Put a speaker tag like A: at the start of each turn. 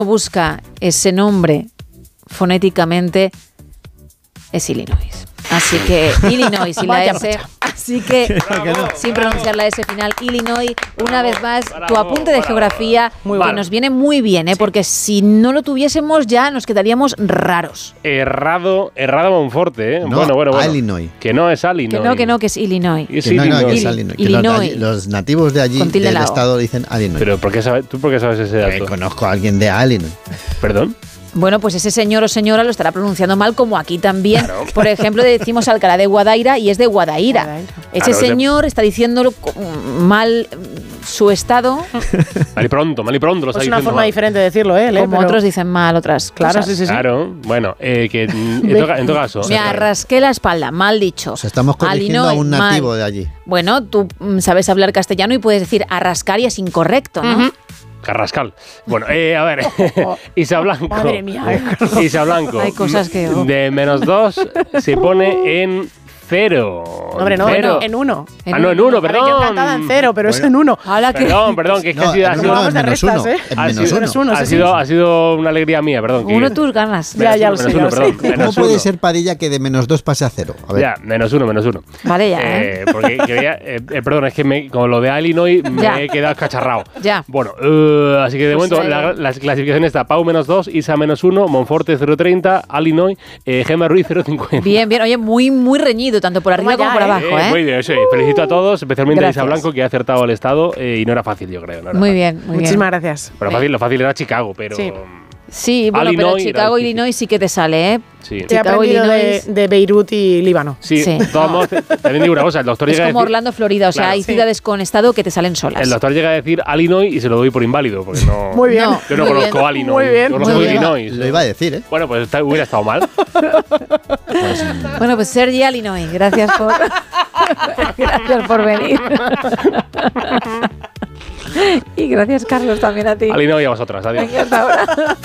A: busca ese nombre fonéticamente, es Illinois. Así que Illinois y la S. Así que, sin pronunciar la S final, Illinois, una vez más, tu apunte de geografía, que nos viene muy bien, porque si no lo tuviésemos ya nos quedaríamos raros.
B: Errado Monforte, ¿eh?
C: No,
B: bueno.
C: Illinois.
B: Que no es Illinois.
A: Que no, que es Illinois.
C: Que es Illinois.
A: Illinois.
C: Los nativos de allí, del estado, dicen Illinois.
B: Pero ¿tú por qué sabes ese dato?
C: Conozco a alguien de Illinois.
B: ¿Perdón?
A: Bueno, pues ese señor o señora lo estará pronunciando mal, como aquí también. Claro. Por ejemplo, decimos Alcalá de Guadaira y es de Guadaira. Ese señor está diciéndolo mal su estado.
B: Mal y pronto lo está diciendo.
D: Es una forma diferente de decirlo,
A: como otros dicen mal otras cosas.
D: Sí.
B: Claro, bueno, que en todo caso.
A: Me arrasqué la espalda, mal dicho.
C: O sea, estamos corrigiendo a un nativo mal. De allí.
A: Bueno, tú sabes hablar castellano y puedes decir arrascar y es incorrecto, ¿no? Uh-huh.
B: Carrascal. Bueno, a ver. Isa Blanco.
D: Madre mía.
B: Isa Blanco.
A: Hay cosas que...
B: De -2 se pone en 0.
D: Hombre, no, en 1.
B: No, en 1, perdón.
D: Yo encantada en 0, pero es en 1.
B: Perdón, que es que ha sido... Ha sido una alegría mía, perdón.
A: Uno tus ganas.
D: Ya lo sé.
C: ¿Cómo puede ser, Padilla, que de -2 pase a 0? A ver.
B: Ya, -1.
A: Vale, ya,
B: porque quería... perdón, es que con lo de Illinois me he quedado cacharrado.
A: Ya.
B: Bueno, así que de momento la clasificación está Pau -2, Isa -1, Monforte 0,30, Illinois, Gemma Ruiz 0,50.
A: Bien. Oye, muy reñido, tanto por arriba como por abajo,
B: Muy bien, sí. Felicito a todos, especialmente a Isa Blanco, que ha acertado el estado y no era fácil, yo creo.
A: Muy bien.
D: Muchísimas gracias.
B: Pero lo fácil era Chicago, pero...
A: Sí, bueno, pero Chicago, Illinois sí que te sale,
D: Sí. Te he aprendido de Beirut y Líbano.
B: Sí. De todos modos, también digo una cosa, el doctor llega a decir...
A: Es como Orlando, Florida, o sea, hay ciudades con estado que te salen solas.
B: El doctor llega a decir Illinois y se lo doy por inválido, porque no...
D: Muy bien.
B: Yo no conozco Illinois.
D: Muy bien.
B: Yo conozco Illinois.
C: Lo iba a decir, ¿eh?
B: Bueno, pues hubiera estado mal.
A: Bueno, pues Sergi Illinois, gracias por venir. Y gracias, Carlos, también a ti.
B: Illinois y a vosotras. Adiós.
A: Hasta ahora.